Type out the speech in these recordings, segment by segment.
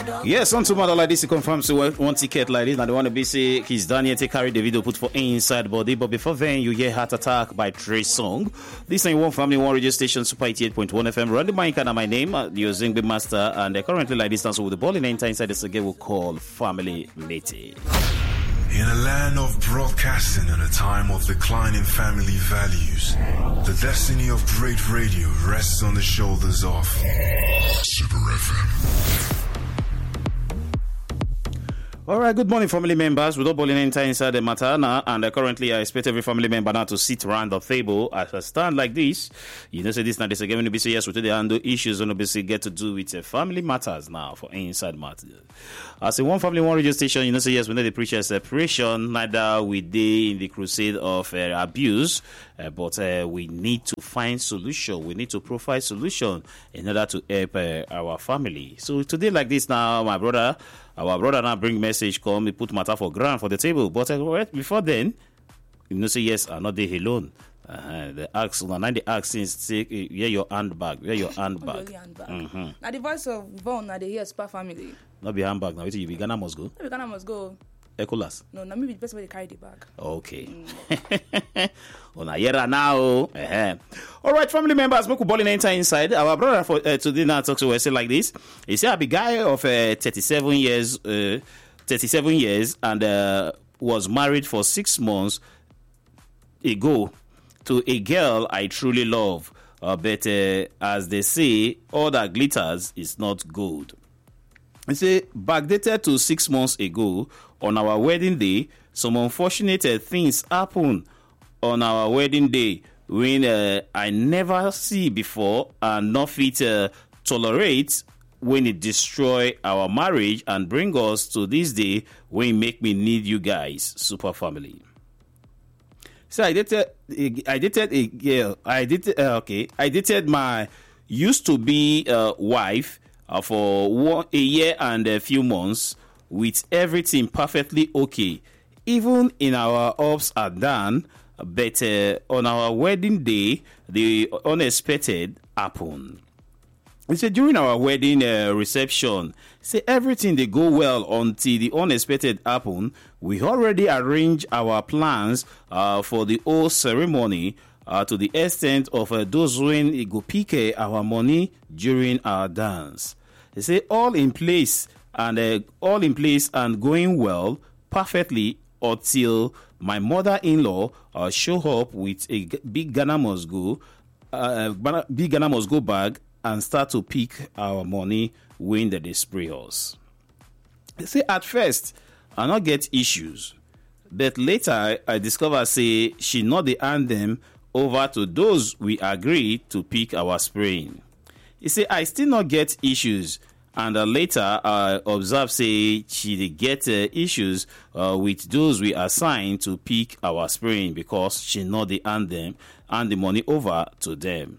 Yes, on tomorrow like this, he confirms to one ticket like this. Now they want to be say he's done yet. Take carry the video put for inside body. But before then, you hear Heart Attack by Trey Song. This ain't one family, one radio station, Super 88.1 FM. Randy Mike and my name, the Zingbe Master, and currently like this dance with the ball in enter inside this again. We'll call Family Lady. In a land of broadcasting and a time of declining family values, the destiny of great radio rests on the shoulders of Super FM. All right, good morning, family members. Without balling enter inside the matter now, and currently I expect every family member now to sit around the table as a stand like this. You know, say this now, this again, when you be say yes, we handle issues, when you say get to do with family matters now for inside matters. As a one family, one radio station, you know, say yes, we know the preacher separation, neither we day in the crusade of abuse, but we need to find solution. We need to provide solution in order to help our family. So today like this now, our brother now bring message, come, he put matter for ground for the table. But before then, you know, say yes, I'm not there alone. The ask, now they ask since say, where your handbag? Mm-hmm. Now the voice of Vaughn, now they hear Spa family. Not be handbag. Now you be Ghana must go. Ghana must go. Ecolas. No, now maybe the person where they carry the bag. Okay. Well, now. All right, family members, we could ball in enter inside. Our brother for today now talks to us like this. He said, "I be guy of 37 years, and was married for 6 months ago to a girl I truly love. But as they say, all that glitters is not gold." He said, backdated to 6 months ago, on our wedding day, some unfortunate things happened on our wedding day when I never see before and not fit tolerate when it destroy our marriage and bring us to this day when it make me need you guys, super family. So I dated a girl. I dated my used to be wife for a year and a few months with everything perfectly okay, even in our ups and downs. But on our wedding day, the unexpected happened. He said during our wedding reception, say everything they go well until the unexpected happened. We already arranged our plans for the whole ceremony to the extent of those when it go pick our money during our dance. They say all in place and going well perfectly until my mother-in-law show up with a big Ghana must go bag and start to pick our money when they spray us. They say at first I not get issues, but later I discover say she not the hand them over to those we agreed to pick our spraying. He say I still not get issues, and later I observe say she get issues with those we assigned to pick our spraying because she not the hand them and the money over to them.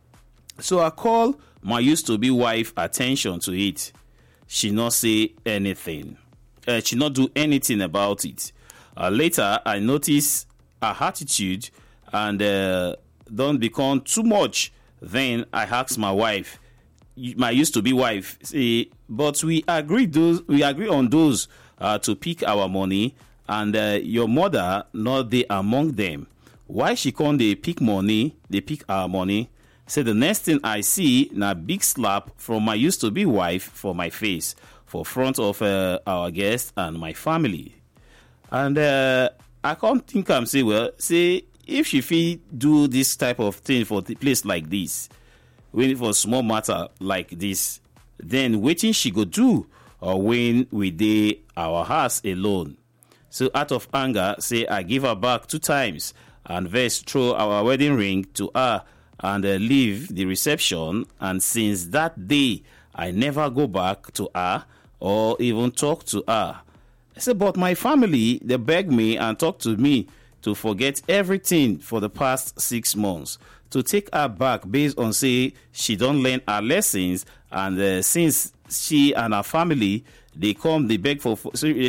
So I call my used to be wife attention to it. She not say anything. She not do anything about it. Later I notice her attitude and don't become too much. Then I ask my wife, my used to be wife, say, but we agree on those to pick our money, and your mother not they among them. Why she can't they pick money? They pick our money. Say the next thing I see na big slap from my used to be wife for my face, for front of our guests and my family. And I can't think I'm say well say. If she feel do this type of thing for the place like this, when for small matter like this, then waiting she go do or when we dey our house alone. So out of anger, say I give her back 2 times and verse throw our wedding ring to her and leave the reception. And since that day, I never go back to her or even talk to her. I say, but my family, they beg me and talk to me to forget everything for the past 6 months, to take her back based on say she don't learn her lessons, and since she and her family they beg for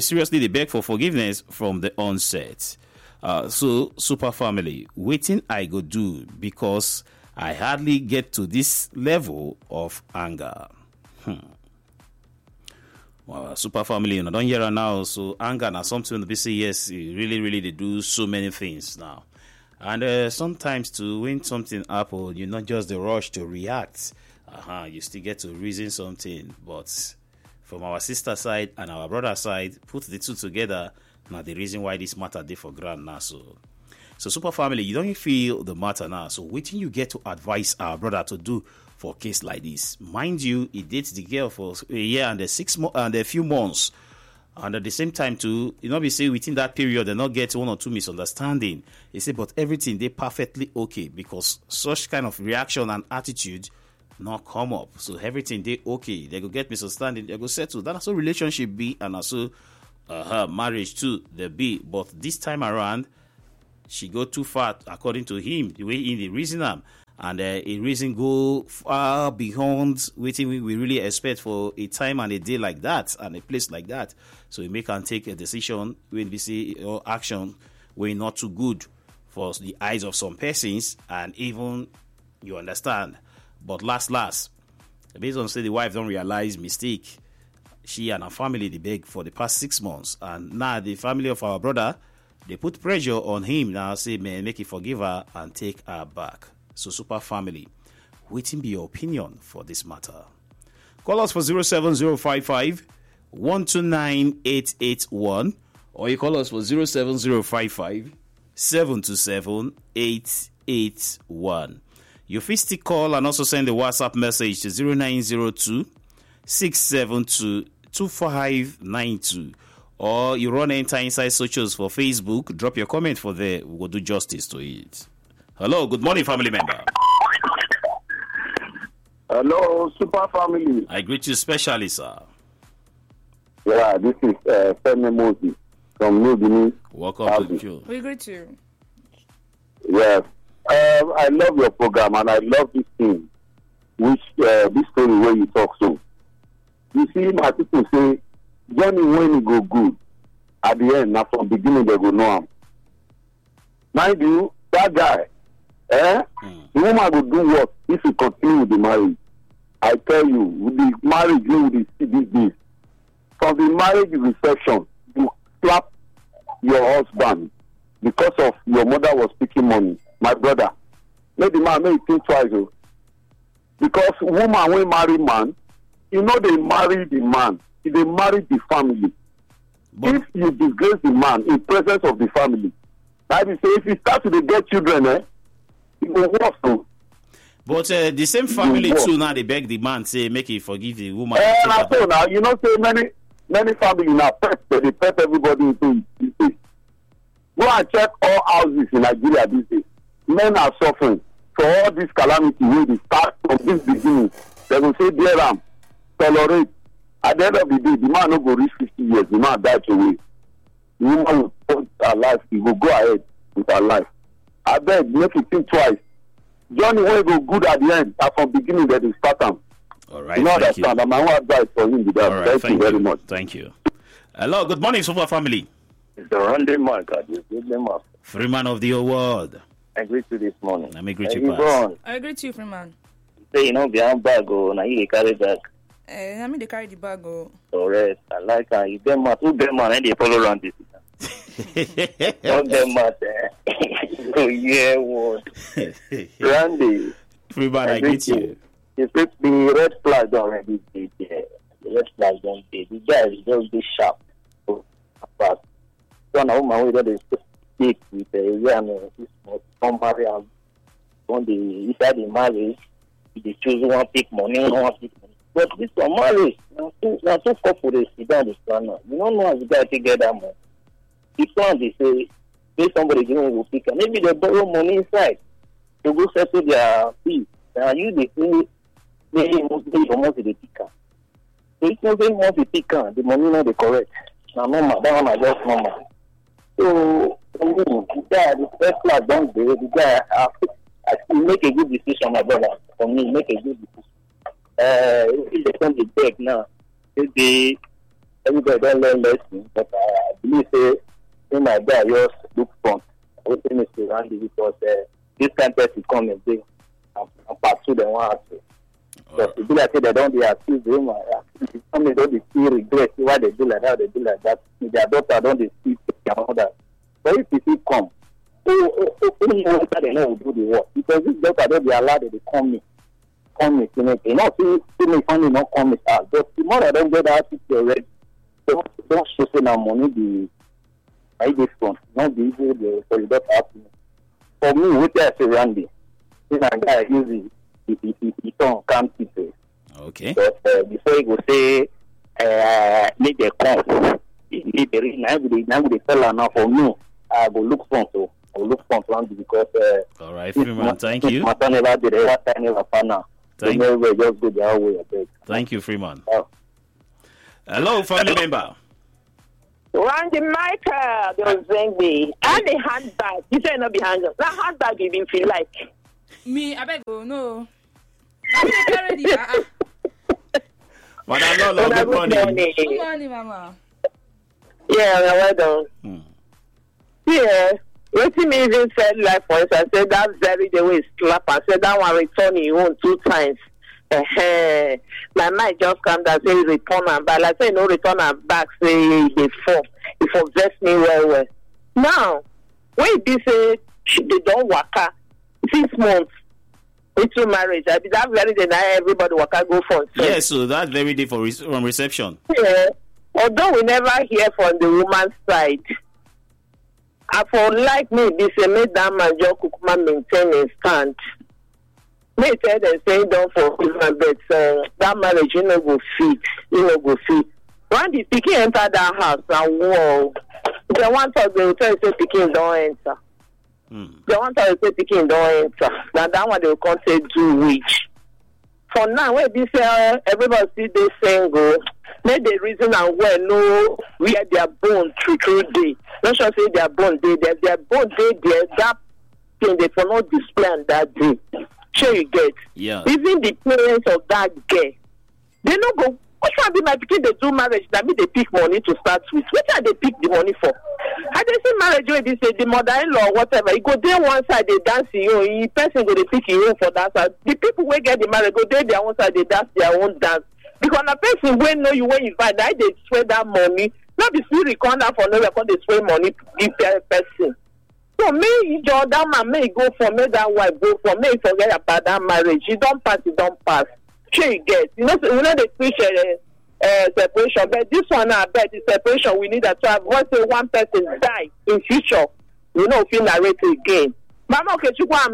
forgiveness from the onset. So super family, waiting I go do because I hardly get to this level of anger. super family, don't hear her now. So anger now something to say yes, really they do so many things now. And sometimes to when something happen, you're not just the rush to react. You still get to reason something. But from our sister side and our brother side, put the two together. Now the reason why this matter dey for ground now. So super family, you don't feel the matter now. So waiting you get to advise our brother to do for a case like this. Mind you, he dates the girl for a year and a few months. And at the same time too, be say within that period they not get one or two misunderstanding. They say, but everything they perfectly okay because such kind of reaction and attitude not come up. So everything they okay. They go get misunderstanding, they go settle. That's how relationship be and also marriage too they be. But this time around, she go too far according to him, the way in the reason am. And a reason go far beyond what we really expect for a time and a day like that and a place like that. So we can take a decision when we see your action when not too good for the eyes of some persons and even you understand. But last, based on say the wife don't realize mistake, she and her family they beg for the past 6 months. And now the family of our brother, they put pressure on him now, say, man, make it forgive her and take her back. So, super family, waiting be your opinion for this matter. Call us for 07055 129 881 or you call us for 07055 727 881. You can still call and also send a WhatsApp message to 0902 672 2592. Or you run enter inside socials for Facebook, drop your comment for there. We will do justice to it. Hello, good morning, family member. Hello, super family. I greet you specially, sir. Yeah, this is Femi Moses from New Guinea. Welcome to the show. We greet you. Yes. I love your program and I love this thing, which this story where you talk so. You see, my people say, Johnny when he go good, at the end, now from beginning they go know him. Mind you, that guy, the woman will do what if he continue with the marriage? I tell you, with the marriage, you will see this. From the marriage reception, you slap your husband because of your mother was speaking money. My brother, let the man make think twice. Because woman when marry man, they marry the man. They marry the family. But if you disgrace the man in presence of the family, like you say, if you start to get children, it will work too. But the same family too now they beg the man say make he forgive the woman. Now say many families now they pet everybody into it. Go and check all houses in Nigeria these days. Men are suffering for all this calamity where they start from this beginning. They will say, dear Ram, tolerate. At the end of the day, the man will go reach 50 years, the man died away. The woman will put her life, he will go ahead with her life. I beg, make it think twice. Johnny will go good at the end, and from beginning that they start him. All right, you know, thank you. And my own advice for him with that. All right, thank you very much. Thank you. Hello, good morning, super family. It's the Randy man, God. Good name up. Freeman of the world. I greet you this morning. Let me greet you, Pass. I greet you, Freeman. Say, behind bag, now you carry bag. I mean, they carry the bag. Correct. I like how you them man, two them man, and they follow around this. Not them man. Oh yeah, what? Randy. Freeman, I greet you. The red flag already. The red flag don't be. The guy is just be sharp. But so now my way that is speak with this somebody and on the inside the marriage, they choose one pick money, one pick money. But this one marriage, now two couple they sit down this plan now. You don't know how the guy take get that money. The plan they say somebody giving will pick, and maybe they borrow money inside to go settle their fees. Now you they say maybe almost the picker. So if nobody wants to pick the money not the correct. Now normal, that one is just normal. So the guy, the first class don't do the guy. He make a good decision, my brother. For me, make a good decision. If they come to beg now, maybe everybody don't learn lesson. But I believe say my guy just look front. I would say Mr. Randy because this kind of person come and say and part two them want to. Because it be like say they don't be accused the woman. Some they don't feel regret why they do like that, they do like that. Their daughter don't they see another. But if you see come, who they know do the work? Because this daughter don't be allowed to come in. You know, see me family not come with us. But the mother don't get that attitude already. Don't show say now money be by this one. Not be easy for the daughter happen. For me, what I say Randy, this guy usually he don't come people. Okay. But before he go say make the come, make the reason now they tell her now for me, I go look front so I go look front Randy because all right, Freeman, thank you. Never did it, never partner. Thank you. Just go their way, I beg. Thank you, Freeman. Oh. Hello, family member. Randy Michael, don't sing me. And the handbag. You say not be handbag. That handbag you didn't feel like. Me, I beg you, no. I'm already. Madam Lolo, good morning. Good morning, Mama. Yeah, well done. Yeah. What me even said like for instance, I said that very day we slap and said that one return he own 2 times. My mind just come down say return and back. Like say no return and back say they fall. It forgets me well. Now, when they say they don't waka 6 months into marriage, I mean that very day now everybody waka go for. Yes, so that very day from reception. Yeah. Although we never hear from the woman's side. I for like me, this make that man just Kukuma maintain his stand. They tell them saying don't for women, but that marriage you know go fit. When the pikin enter that house and whoa, they want us they will tell you say pikin don't enter. They want us to say pikin don't enter. Now that one they will come say do which. For now, when this everybody see this single, make the reason and well know where their bone true day. Not sure say their bone day there. Their bone day there, that thing they for not display on that day. Sure you get. Yeah. Even the parents of that girl, they no go. What should be my pikin they do marriage? That mean they pick money to start with. What should they pick the money for? I dey see marriage where they say the mother-in-law whatever. You go there one side they dance you, person go they pick you for that side. The people who get the marriage go there their own side they dance their own dance. Because the person when know you when you find that they swear that money. Not be still record that for no record they swear money give person. So may that man may go for may that wife go for may forget about that marriage. You don't pass, you don't pass. Sure you get. You know they preach separation, but this one I bet is separation. We need to have once one person die in future. You know, if you narrate it again. Mama okay, you want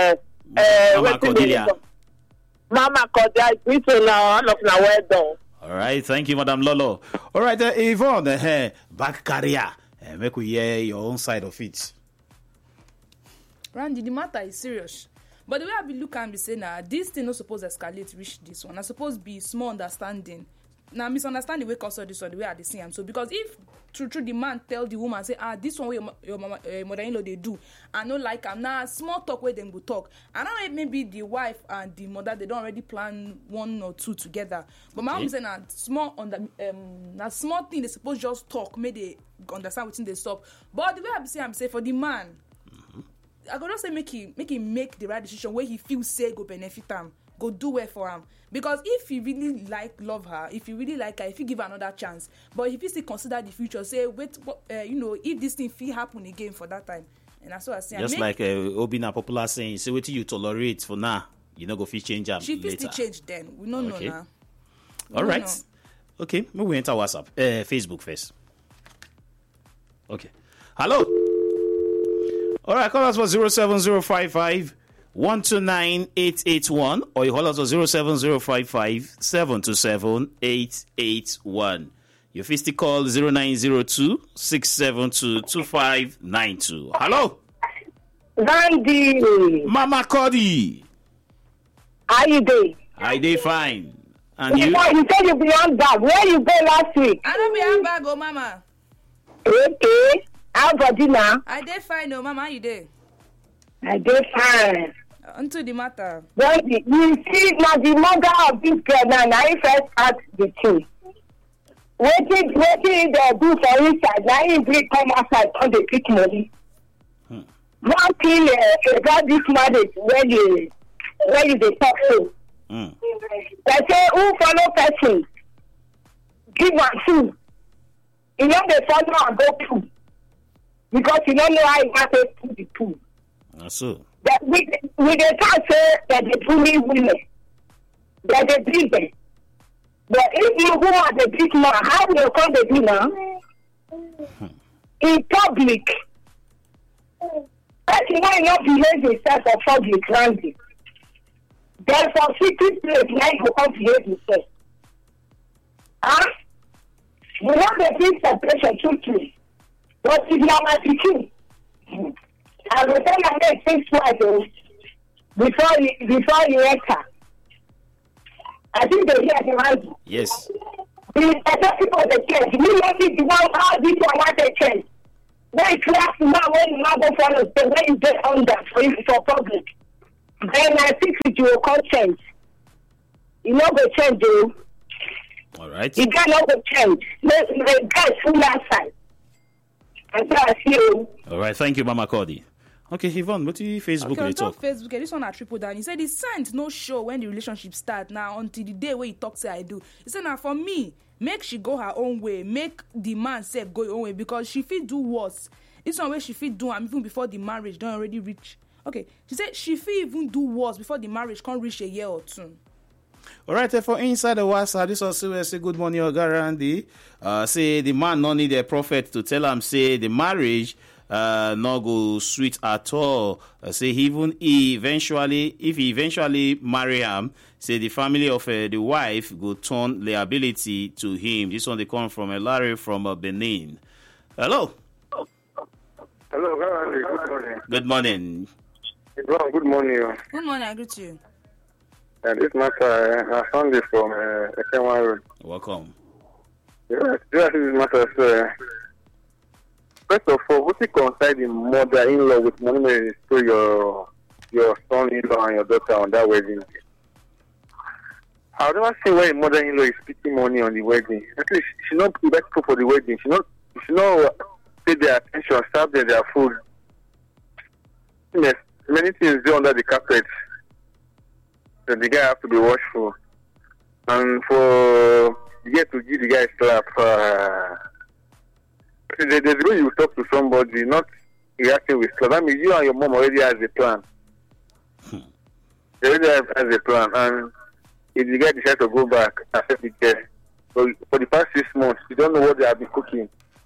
Mama Cordelia. Mama Cordelia, greeting now, all of now well done. All right, thank you, Madam Lolo. All right, Yvonne, back career. Make we hear your own side of it. Randy, the matter is serious. But the way I be look and be saying now, this thing not supposed to escalate reach this one. I suppose be small understanding. Now misunderstanding way cause all this one the way I see him. So because if true the man tell the woman say this one way your mother-in-law they do, I no like am now small talk where them go talk. I don't know maybe the wife and the mother they don't already plan 1 or 2 together. But my mom say na small na small thing they suppose just talk make they understand what they stop. But the way I be saying I'm say for the man. I go just say make him make the right decision where he feels say go benefit him, go do well for him. Because if he really love her, if he really like her, if he give her another chance, but if he still consider the future, say wait, if this thing feel happen again for that time, and that's what I say. Just like Obina popular saying, say what you tolerate for now, you know go fit change them later. She still change then. We don't know now. All right. Okay, maybe we enter WhatsApp, Facebook first. Okay. Hello. All right, call us for 07055 129 881 or you call us for 07055 727 881. Your fisty call 0902 672 2592. Hello. Randy. Mama Cody. How you doing? I dey fine. And you? You said you be on bag. Where you go last week? I don't be on bag, oh mama. Okay. How about dinner? I dey fine, oh mama. How you dey? I dey fine. Onto the matter. Well, you see, now the mother of this girl now, I first asked the two. What did they do for inside? Now he bring come outside on the pick money. One thing about this marriage, where you dey talk to. They say who follow person, give one two. You know they follow and go two. Because you don't know how you want to put the two. So. That we the can't say that they bully women. That they beat them. But if you go at the big man, how will you call the big man? In public. Person might not behave himself for public landing. There's some secret place where you can't behave himself. Huh? We have the big separation truly. But if you are my pikin, I will tell you that think twice before you enter. I think they hear the right. Yes. The better people they change. We don't need the one how this one want to change. When you class now, when you not go follow, then when you get under for public, then I think it will come change. You know go change, though. All right. You cannot go change. The guys full outside. And so I see you. All right. Thank you, Mama Cody. Okay, Yvonne, what do you Facebook okay, they talk? Facebook, this one I triple down. He said the signs no show when the relationship start now until the day where he talk say I do. He said now for me, make she go her own way, make the man self go your own way because she fit do worse. This one where she fit do even before the marriage don't already reach. Okay, she said she fit even do worse before the marriage can't reach a year or two. All right, for inside the WhatsApp, this also say good morning, Oga Randy. Say the man no need a prophet to tell him say the marriage no go sweet at all. Say even if he eventually marry him, say the family of the wife go turn liability to him. This one they come from Larry from Benin. Hello. Hello, good morning. Good morning. Good morning. Good morning, I greet you. This matter, I found it from Ekenwa Road. Welcome. Yes, this matter. First of all, what you consider the mother-in-law with money to your son-in-law and your daughter on that wedding day? I've never seen where a mother-in-law is spending money on the wedding. At least she not prepare people for the wedding. She not pay their attention, serve them their food. Yes, many things do under the carpet. So the guy have to be watchful. And for the guy to give the guy a slap, there's a way you talk to somebody, not reacting with slap. I mean, you and your mom already has a plan. They already has a plan. And if the guy decides to go back, accept the guy. So for the past 6 months, you don't know what they have been cooking.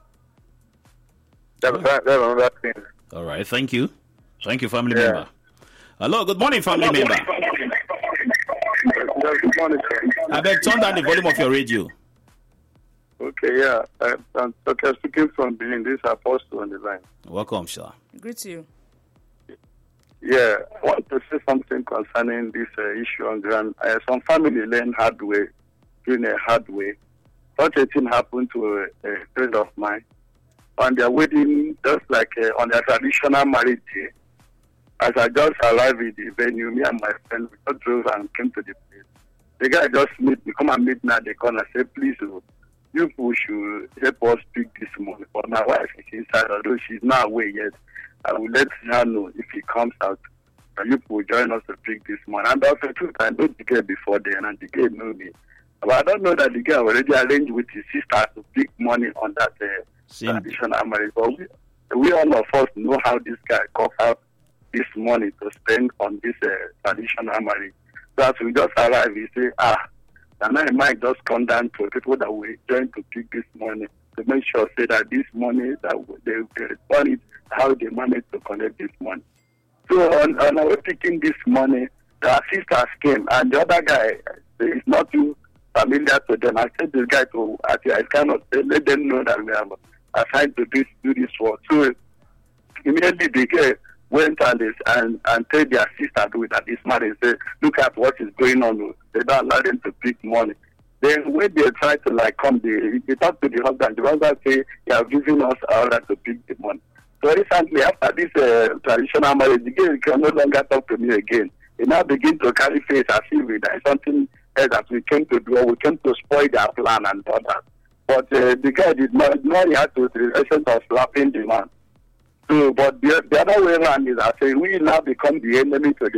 That's another thing. All right, thank you. Thank you, family member. Hello, good morning, family member. Good morning, sir. I beg, turn down the volume of your radio. Okay, yeah. I'm speaking from Benin. This is Apostle on the line. Welcome, sir. Greet you. Yeah, I want to say something concerning this issue on ground. Some family learn hard way, in a hard way. Such a thing happened to a friend of mine. On their wedding, just like on their traditional marriage day, as I just arrived at the venue, me and my friend, we just drove and came to the place. The guy just come and meet me at the corner, say, please, you people should help us pick this money. But my wife is inside, although she's not away yet. I will let her know if he comes out. And you people join us to pick this money. And after 2 times, I know the girl before then, and the girl know me. But I don't know that the girl already arranged with his sister to pick money on that traditional marriage. But we all of us know how this guy got out this money to spend on this traditional marriage. So as we just arrived, we say, and I might just come down to people that we join to pick this money to make sure say that this money that they respond it, how they manage to collect this money. So on our picking this money, the sisters came and the other guy is not too familiar to them. I said this guy to I cannot let them know that we have assigned to do this work. So immediately the guy went and told their sister that this man is look at what is going on. They don't allow them to pick money. Then when they try to come, they talk to the husband. The husband say they are giving us order to pick the money. So recently, after this traditional marriage, the girl can no longer talk to me again. They now begin to carry face as if there is something else that we came to do, or we came to spoil their plan and all that. But the guy did not react to the essence of slapping the man. So, but the other way around is that we now become the enemy to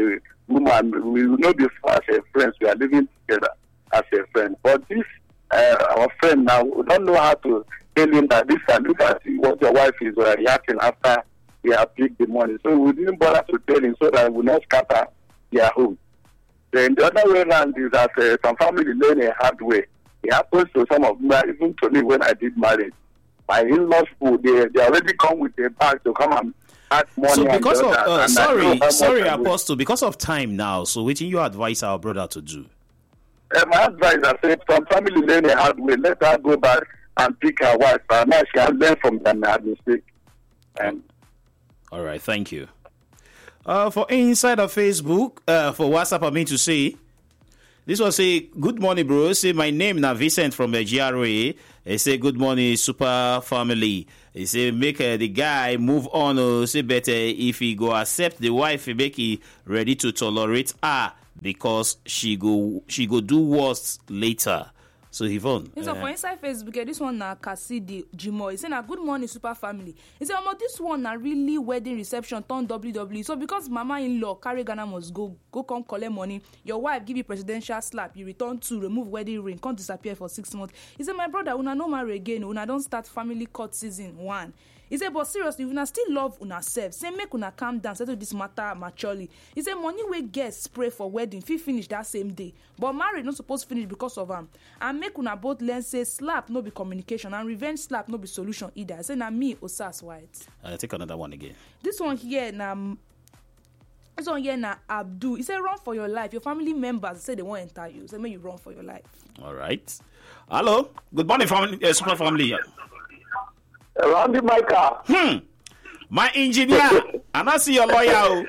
woman, we know before as a friends, we are living together as a friend. But this, our friend now, we don't know how to tell him that this and look at what your wife is reacting after we have picked the money. So we didn't bother to tell him so that we will not scatter their home. Then the other way around is that some family learn a hard way. It happens to some of them, even to me when I did marriage. My in-laws, they already come with a bag to come and add money. So because of sorry, Apostle, because of time now, so what do you advise our brother to do? My advice, I said, some family learn a hard way. Let her go back and pick her wife. And now she can learn from their mistake. All right, thank you. For inside of Facebook, for WhatsApp, I mean to say, this one say, good morning, bro. Say, my name na Vincent from the GRA. He say, good morning, super family. He say, make the guy move on. Say, better if he go accept the wife, make he ready to tolerate her because she go do worse later. So Yvonne. So for inside Facebook, this one na Cassidy Jimo. He say na good morning super family. He say this one na really wedding reception turn WWE. So because mama-in-law carry Ghana must go come collect money, your wife give you presidential slap, you return to remove wedding ring, can't disappear for 6 months. He say my brother, una no marry again, una don't start family court season 1. He said, but seriously, una still love una self. Say make una calm down, settle this matter maturely. He said, money we get spray for wedding, fit finish that same day. But marriage not supposed to finish because of am. And make una both learn say slap no be communication and revenge slap no be solution either. I say na me Osas White. Take another one again. This one here na Abdul. He said, run for your life. Your family members say they won't enter you. So make you run for your life. All right. Hello. Good morning, family. Super family. Randy Micah. My engineer. And I see your lawyer.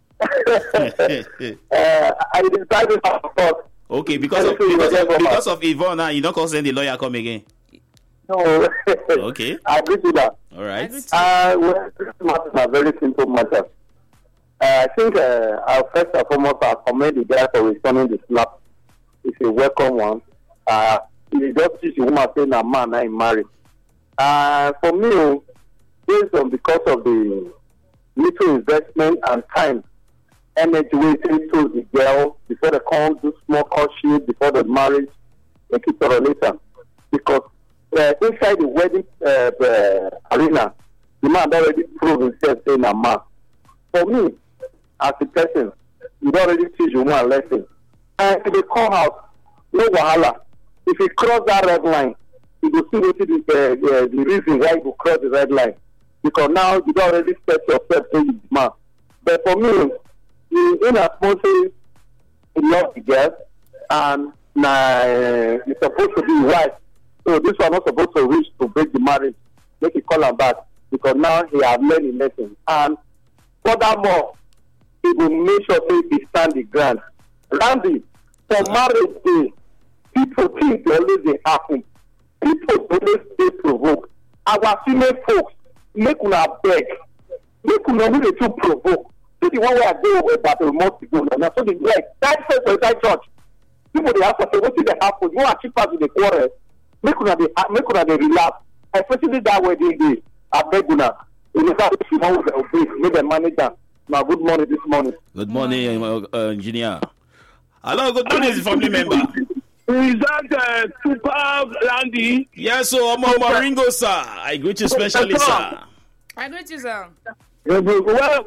I decided to support. Okay, because of Yvonne, now you don't call send the lawyer come again. No. Okay. I agree to that. All right. Well, this matters are very simple matters. I think our first and foremost, I commend the guy for returning the slap. It's a welcome one. He just teach the woman saying a man I married. For me, based on because of the little investment and time, energy waiting to the girl before they come do small courtship before the marriage, make it for later. Because inside the wedding arena, the man already proved himself saying a man. For me, as a person, you already teach you one lesson. And if they come out, no wahala. If you cross that red line, you will see what it is the reason why you cross the red line. Because now you already set yourself in the man. But for me, in a sponsor, you love the girl, and you're supposed to be right. So this one not supposed to reach to break the marriage. Make it call him back. Because now he has learned a lesson. And furthermore, he will make sure that he stand the ground. Randy, for marriage day, people think they always happen. People always stay provoked. Our female folks, make una beg. Make una really too provoke. See the one where I go with that remote to go. Now, so they like, that first inside church. People they ask us, what did they happen? You are cheap as in the quarrel. Make una they relax. Especially that wedding day. I beg una. In the fact, if you want to obey, make them manage that. Now, good morning this morning. Good morning, engineer. Hello, good morning, family member. Is that Super Landy? Yes, so I'm Ringo, sir. I greet you specially, sir. I greet you, sir. Well,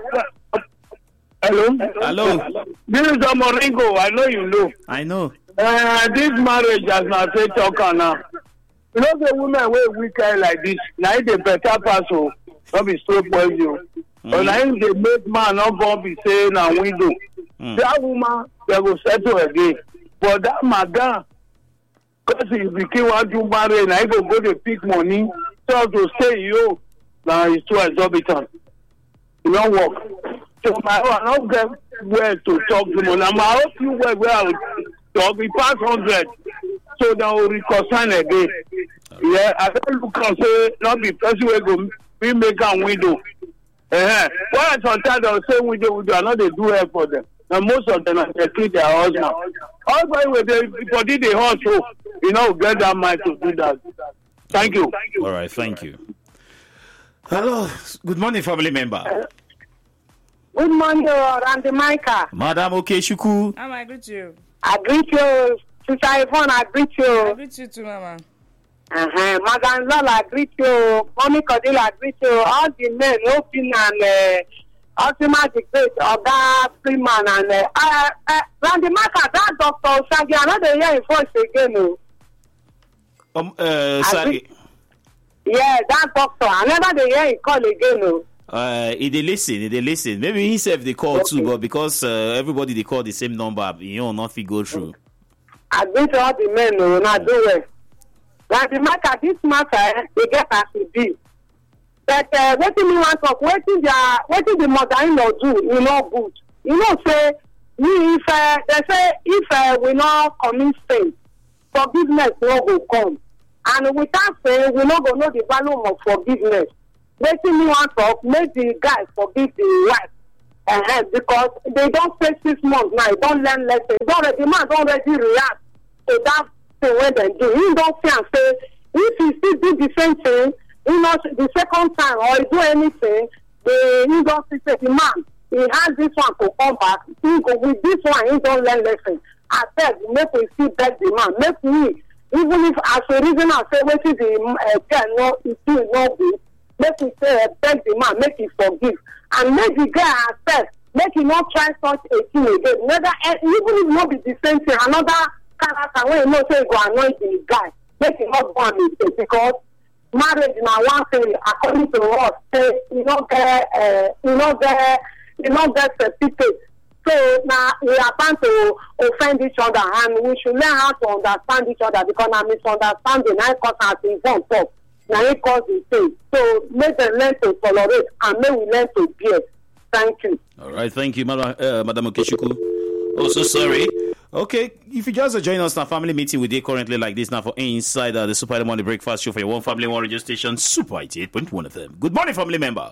hello? Hello. This is Moringo. I know you know. I know. This marriage has not said talk now. You know the woman wey wicked like this. Now they better pass o. Not be slow poison. But now they make man not born be saying na window. That woman they go settle again. But that madam, because he became one to marry, now he go to pick money. So to stay you, now it's too exorbitant. It don't work. So I don't get where to talk to me. Now I hope you where I will talk. We pass 100. So now we reconcile again. Yeah, I don't look and say, not be person will go, we make a window. Why sometimes they'll say window, I know they do help for them. Now most of them they treat their husband. Also, when they body the hustle, you know, get that mind to do that. Thank you. All right, thank you. Hello, good morning, family member. Good morning, Randy Micah. Madam Okechukwu. I greet you. I greet you, Sister Yvonne. I greet you. I greet you too, Mama. Madam Lola, I greet you. Mommy Cordilla, I greet you. All the men, Opin and Ultimate Great, Oga Freeman and Randy Micah, that Dr. Sagi, another year in voice again. Sagi. Yeah, that doctor, another year he call again. He dey listen. Maybe himself they call too, but because everybody they call the same number, not fit go through. I greet all the men, not do it. Randy Micah, this matter, they get as it be. But what do you want to talk? What did the mother-in-law do? Good. Say if we not commit sin, forgiveness no go come. And without saying, we not go know the value of forgiveness. What do you want to talk? Make the guys forgive the wife. Because they don't say 6 months now, they don't learn lessons. The man don't already react to that thing when they do. He don't see and say, if he still do the same thing, the second time or he do anything, he don't see the man. He has this one to come back. He go with this one, he don't learn lesson. I said, make we still beg the man. Make me, even if as a reason I say, what is the girl no, it still not good. Make we say, beg the man, make him forgive. And make the guy accept, make him not try such a thing again. Even if not be the same thing, another character when you know say go annoy the guy, make him not go and mistake because marriage now one thing according to us say you don't get certificate. So now we are bound to offend each other and we should learn how to understand each other because now misunderstanding I cause as involved talk. Now it cause the thing. So make them learn to tolerate and may we learn to bear. Thank you. All right, thank you, Madam Okechukwu. Oh, so sorry. Okay, if you just join us now, family meeting we did currently like this now for inside the Super Early Morning Breakfast Show for your one family, one radio station, Super 88.1 FM. Good morning, family member.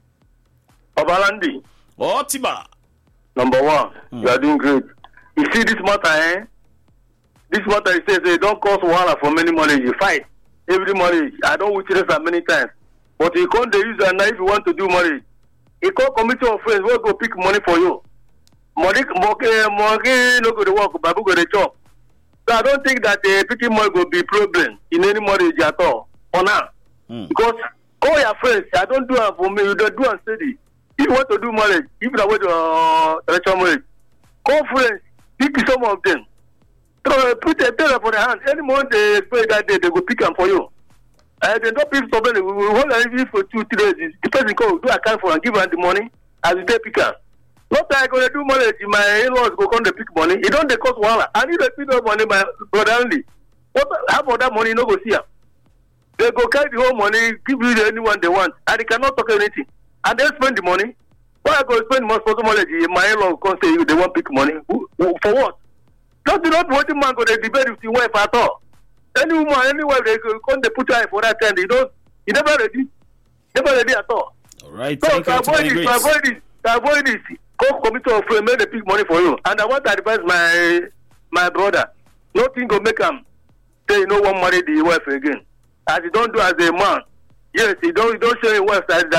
Obalandi. Otiba. Number one, you are doing great. You see this matter, This matter, it says they don't cause wahala for many marriage. You fight every marriage. I don't witness that many times. But you can't use that now if you want to do marriage. You can't committee of friends will go pick money for you. Money no go to work, babu go to chop. So I don't think that picking money will be problem in any marriage at all. For now. Because all your friends, I don't do it for me, you don't do it steady. If you want to do marriage, if you want to traditional marriage, call friends, pick some of them. Put a dollar for the hand. Any month they pay that day, they go pick them for you. They don't pick somebody. We will hold an for 2-3 days. The person go do account for and give them the money as they pick up. Not that I'm going to do marriage, my in-laws go come to pick money. It don't they cost wahala. I need to pick up money, my brother only. Half of that money, no go see them. They go carry the whole money, give you anyone they want, and they cannot talk anything. And they spend the money. Why I go spend most for money? My in-laws come say they want pick money. For what? Just do not want the man go to debate with the wife at all. Any woman, any wife, they come they put her for that time. He never ready at all. All right. So to avoid this, go committee of friends, make they pick money for you. And I want to advise my brother. Nothing go make him say you no want marry the wife again. As he don't do as a man. Yes, he don't show his wife that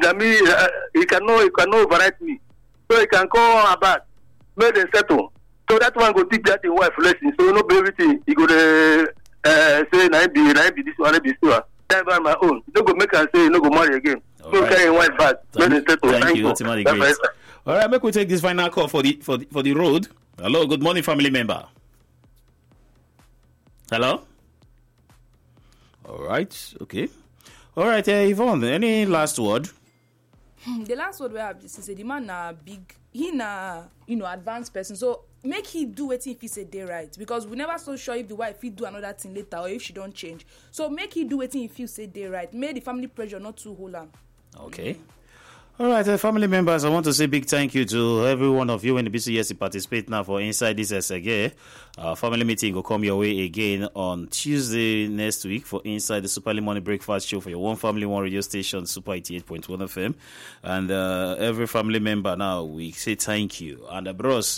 he cannot override me. So he can call her back, make them settle. So that one go teach that his wife lesson. So no be everything he go say na be this one, be this one. Then by my own. No go make her say no go marry again. So carry his wife back. Thank you, ultimately great. All right, make we take this final call for the road. Hello, good morning, family member. Hello. All right, okay. All right, Yvonne, any last word? The last word we have is say the man na big, he na advanced person. So make he do what if he say they right, because we never so sure if the wife he do another thing later or if she don't change. So make he do what if he say they right. Make the family pressure not too hold on. Okay. All right, family members, I want to say big thank you to every one of you in the BCS participate now for Inside This SAG. Family meeting will come your way again on Tuesday next week for Inside the Super Early Morning Breakfast Show for your one family, one radio station, Super 88.1 FM. And every family member now, we say thank you. And bros,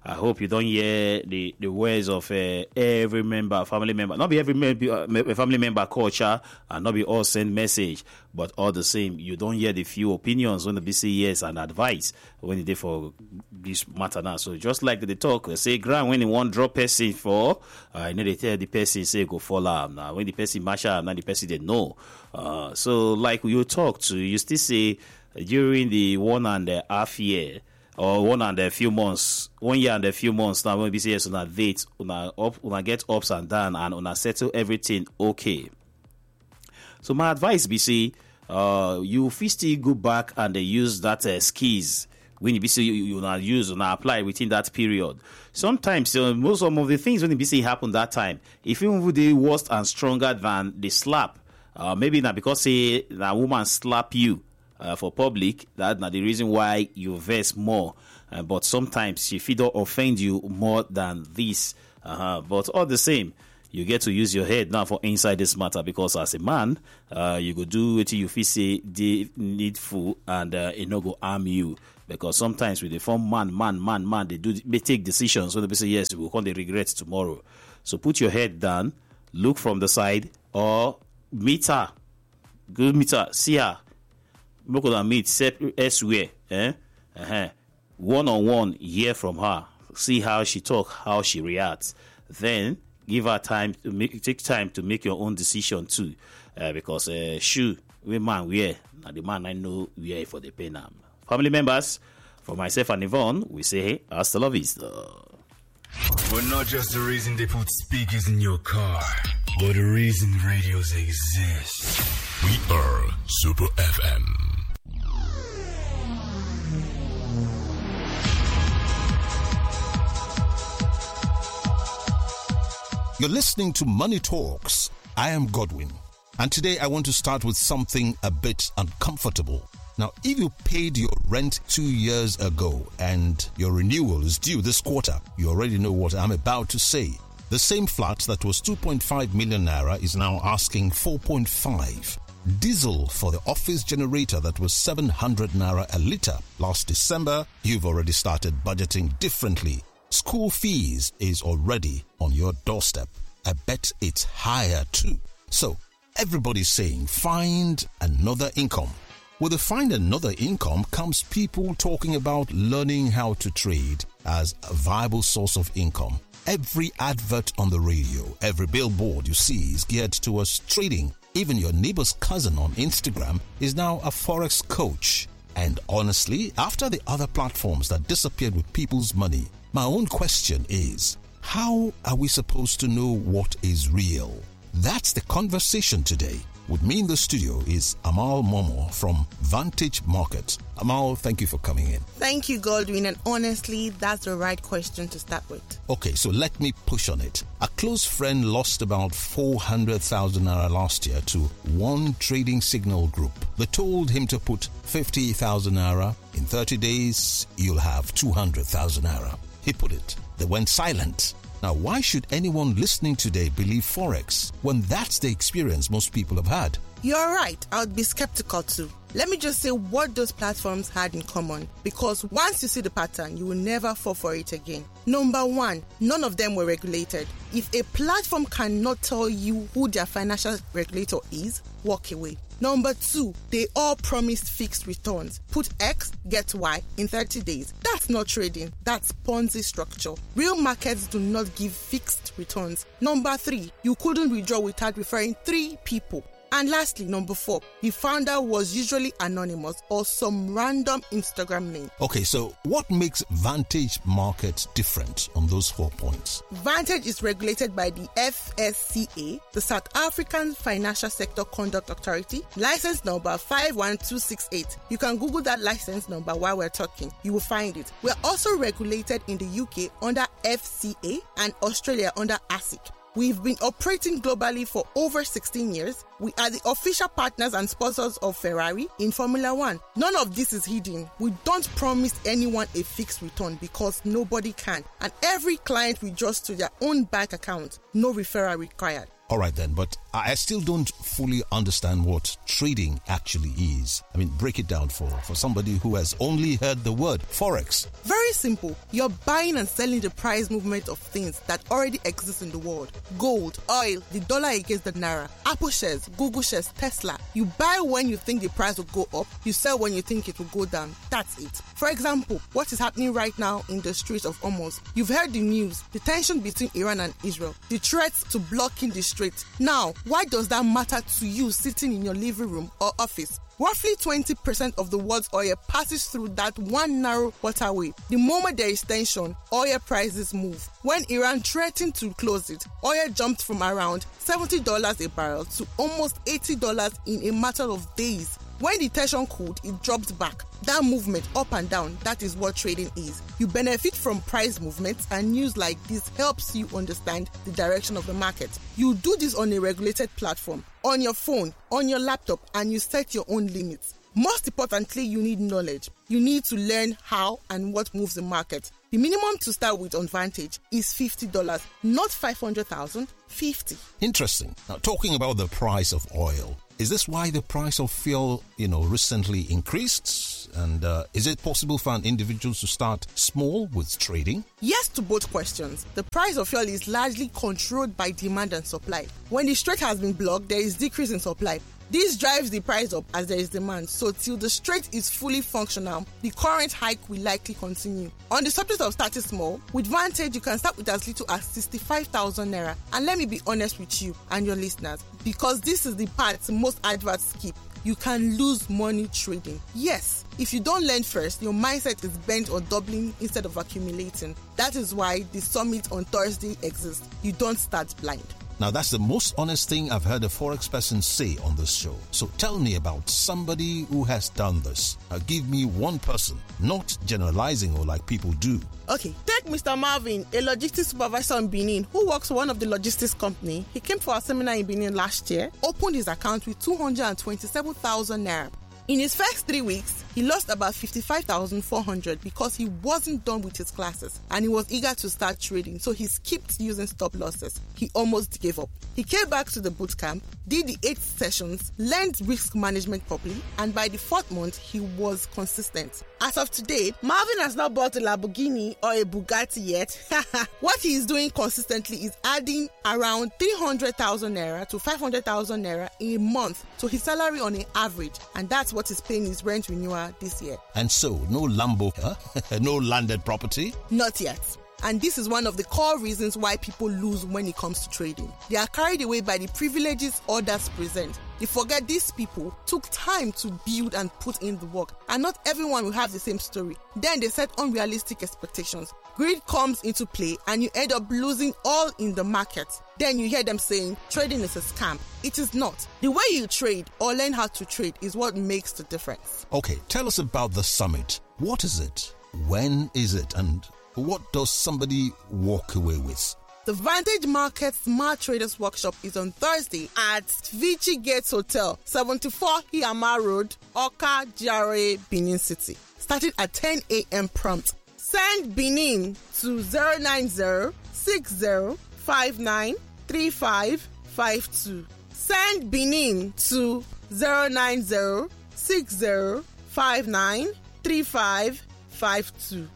I hope you don't hear the words of every member, family member. Not be every family member culture, and not be all send message, but all the same, you don't hear the few opinions when the BC yes and advice when they for this matter now. So just like they talk, they say, Grant, when they want drop person for, I know they tell the person say go follow now. When the person mash up, now the person they know. So like you talk to, you still say during the 1.5 year. Or 1 and a few months, 1 year and a few months now when we say yes on a date, on get ups and down and on settle everything okay. So my advice be say you still go back and use that skills when you be say you use and apply within that period. Sometimes most some of the things when you be say happen that time, if even they worse and stronger than the slap, maybe not because say a woman slap you. For public, that's not the reason why you vex more. But sometimes if it don't offend you more than this, but all the same, you get to use your head now for inside this matter because as a man, you go do what you feel say they needful and it no go harm you. Because sometimes with the form man, they take decisions so they say yes, we will come they regret tomorrow. So put your head down, look from the side, or meet her, go meet her, see her. Look at meet elsewhere, one-on-one, hear from her, see how she talk, how she reacts. Then give her time to take time to make your own decision too, because shoe we man wear, now the man I know wear for the pain. Family members, for myself and Yvonne, we say hey, hasta la vista. But not just the reason they put speakers in your car, but the reason radios exist. We are Super FM. You're listening to Money Talks. I am Godwin. And today I want to start with something a bit uncomfortable. Now, if you paid your rent 2 years ago and your renewal is due this quarter, you already know what I'm about to say. The same flat that was 2.5 million naira is now asking 4.5. Diesel for the office generator that was 700 naira a litre last December, you've already started budgeting differently. School fees is already on your doorstep. I bet it's higher too. So, everybody's saying find another income. With the find another income comes people talking about learning how to trade as a viable source of income. Every advert on the radio, every billboard you see is geared towards trading. Even your neighbor's cousin on Instagram is now a forex coach. And honestly, after the other platforms that disappeared with people's money, my own question is, how are we supposed to know what is real? That's the conversation today. With me in the studio is Amal Momo from Vantage Market. Amal, thank you for coming in. Thank you, Godwin. And honestly, that's the right question to start with. Okay, so let me push on it. A close friend lost about 400,000 naira last year to one trading signal group. They told him to put 50,000 naira. In 30 days, you'll have 200,000 naira. He put it. They went silent. Now, why should anyone listening today believe Forex when that's the experience most people have had? You're right. I would be skeptical too. Let me just say what those platforms had in common, because once you see the pattern, you will never fall for it again. Number one, none of them were regulated. If a platform cannot tell you who their financial regulator is, walk away. Number two, they all promised fixed returns. Put X, get Y in 30 days. That's not trading. That's Ponzi structure. Real markets do not give fixed returns. Number three, you couldn't withdraw without referring 3 people. And lastly, number 4, the founder was usually anonymous or some random Instagram name. Okay, so what makes Vantage Market different on those 4 points? Vantage is regulated by the FSCA, the South African Financial Sector Conduct Authority, license number 51268. You can Google that license number while we're talking. You will find it. We're also regulated in the UK under FCA and Australia under ASIC. We've been operating globally for over 16 years. We are the official partners and sponsors of Ferrari in Formula 1. None of this is hidden. We don't promise anyone a fixed return because nobody can. And every client withdraws to their own bank account. No referral required. All right then, but I still don't fully understand what trading actually is. I mean, break it down for somebody who has only heard the word Forex. Very simple. You're buying and selling the price movement of things that already exist in the world. Gold, oil, the dollar against the naira, Apple shares, Google shares, Tesla. You buy when you think the price will go up, you sell when you think it will go down. That's it. For example, what is happening right now in the Strait of Hormuz? You've heard the news, the tension between Iran and Israel, the threats to blocking the strait. Now, why does that matter to you sitting in your living room or office? Roughly 20% of the world's oil passes through that one narrow waterway. The moment there is tension, oil prices move. When Iran threatened to close it, oil jumped from around $70 a barrel to almost $80 in a matter of days. When the tension cooled, it dropped back. That movement up and down, that is what trading is. You benefit from price movements, and news like this helps you understand the direction of the market. You do this on a regulated platform, on your phone, on your laptop, and you set your own limits. Most importantly, you need knowledge. You need to learn how and what moves the market. The minimum to start with on Vantage is $50, not $500,000, $50. Interesting. Now, talking about the price of oil, is this why the price of fuel, recently increased? And is it possible for an individual to start small with trading? Yes to both questions. The price of fuel is largely controlled by demand and supply. When the strait has been blocked, there is decrease in supply. This drives the price up as there is demand. So till the strait is fully functional, the current hike will likely continue. On the subject of starting small, with Vantage, you can start with as little as 65,000 naira. And let me be honest with you and your listeners, because this is the part most adverts skip. You can lose money trading. Yes, if you don't learn first, your mindset is bent on doubling instead of accumulating. That is why the summit on Thursday exists. You don't start blind. Now, that's the most honest thing I've heard a Forex person say on this show. So tell me about somebody who has done this. Now, give me one person, not generalizing or like people do. Okay, take Mr. Marvin, a logistics supervisor in Benin who works for one of the logistics company. He came for a seminar in Benin last year, opened his account with 227,000 naira. In his first 3 weeks, he lost about 55,400 because he wasn't done with his classes and he was eager to start trading, so he skipped using stop losses. He almost gave up. He came back to the bootcamp, did the 8 sessions, learned risk management properly, and by the 4th month, he was consistent. As of today, Marvin has not bought a Lamborghini or a Bugatti yet. What he is doing consistently is adding around 300,000 naira to 500,000 naira a month to his salary on an average, and that's what is paying his rent renewal this year. And so, no Lambo, no landed property? Not yet. And this is one of the core reasons why people lose when it comes to trading. They are carried away by the privileges others present. They forget these people took time to build and put in the work, and not everyone will have the same story. Then they set unrealistic expectations. Greed comes into play and you end up losing all in the market. Then you hear them saying trading is a scam. It is not. The way you trade or learn how to trade is what makes the difference. Okay, tell us about the summit. What is it? When is it? And what does somebody walk away with? The Vantage Market Smart Traders Workshop is on Thursday at Vichy Gates Hotel, 74 Hiyama Road, Oka, GRA, Benin City, starting at 10 a.m. prompt. Send Benin to 09060593552. Send Benin to 09060593552.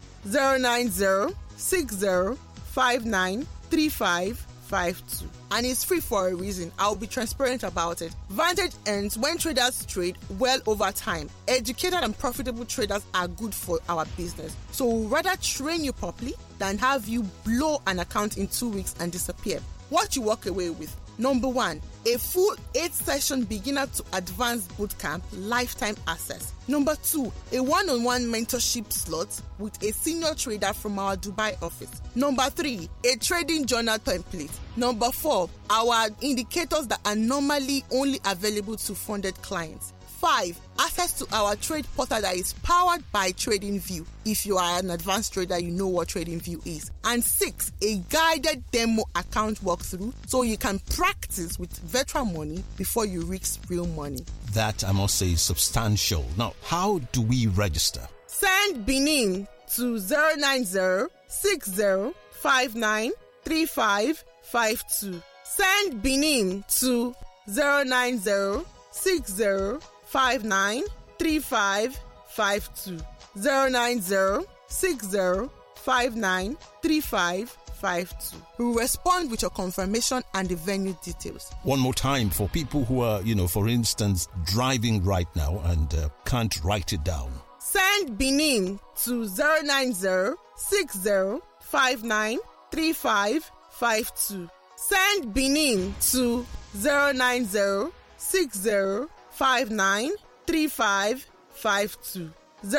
09060593552. And it's free for a reason. I'll be transparent about it. Vantage earns when traders trade well over time. Educated and profitable traders are good for our business. So we'll rather train you properly than have you blow an account in 2 weeks and disappear. What you walk away with: number 1, a full 8-session beginner to advanced bootcamp lifetime access. Number 2, a one-on-one mentorship slot with a senior trader from our Dubai office. Number 3, a trading journal template. Number 4, our indicators that are normally only available to funded clients. 5, access to our trade portal that is powered by TradingView. If you are an advanced trader, you know what TradingView is. And 6, a guided demo account walkthrough so you can practice with virtual money before you reach real money. That, I must say, is substantial. Now, how do we register? Send Benin to 09060593552. Send Benin to 09060593552. 09060593552. We will respond with your confirmation and the venue details. One more time for people who are, for instance, driving right now and can't write it down. Send Benin to 09060593552. Send Benin to 09060593552.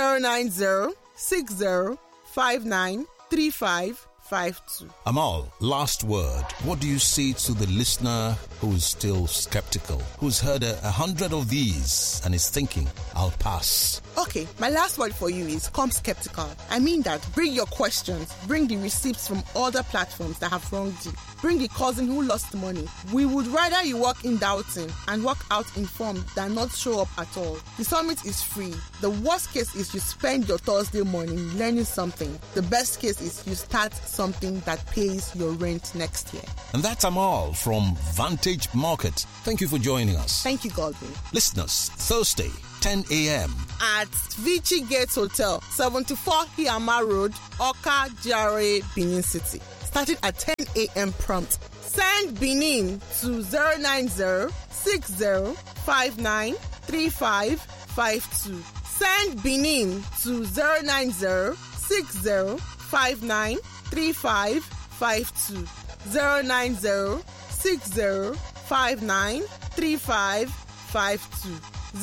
09060593552. Amal, last word. What do you say to the listener who is still skeptical, who's heard 100 of these and is thinking, I'll pass? Okay, my last word for you is come skeptical. I mean that. Bring your questions. Bring the receipts from other platforms that have wronged you. Bring the cousin who lost money. We would rather you walk in doubting and walk out informed than not show up at all. The summit is free. The worst case is you spend your Thursday morning learning something. The best case is you start something that pays your rent next year. And that's Amal from Vantage Market. Thank you for joining us. Thank you, Godwin. Listeners, Thursday, 10 a.m. at Vichy Gates Hotel, 74 Hiama Road, Oka, GRA, Benin City. Starting at 10 a.m. prompt. Send Benin to 09060593552. Send Benin to 09060593552. 09060593552.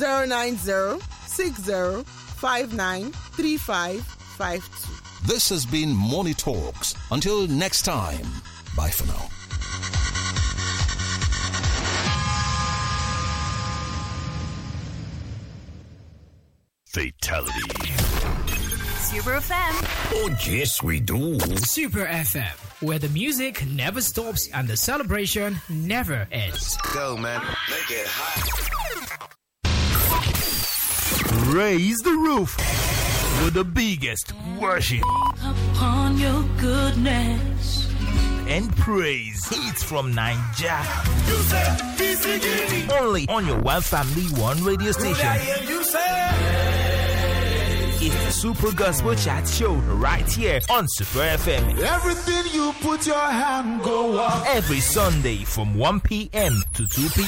09060593552. This has been Money Talks. Until next time, bye for now. Fatality. Super FM. Oh, yes, we do. Super FM, where the music never stops and the celebration never ends. Go, man. Make it hot. Raise the roof with the biggest worship upon your goodness and praise hits from Nigeria. Only on your One Family One radio station. It's the Super Gospel Chat Show right here on Super FM. Everything you put your hand go up. Every Sunday from 1 p.m. to 2 p.m.